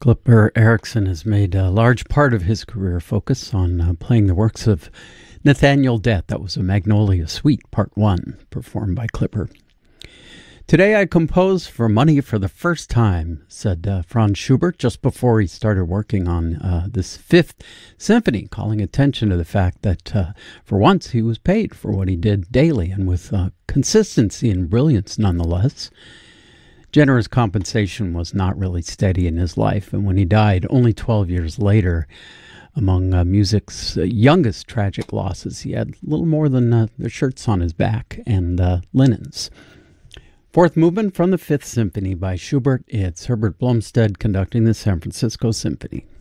Clipper Erickson has made a large part of his career focus on playing the works of Nathaniel Dett. That was a Magnolia Suite, Part 1, performed by Clipper. Today I compose for money for the first time, said Franz Schubert just before he started working on this Fifth Symphony, calling attention to the fact that for once he was paid for what he did daily and with consistency and brilliance nonetheless. Generous compensation was not really steady in his life, and when he died only 12 years later, among music's youngest tragic losses, he had little more than the shirts on his back and linens. Fourth movement from the Fifth Symphony by Schubert. It's Herbert Blomstead conducting the San Francisco Symphony.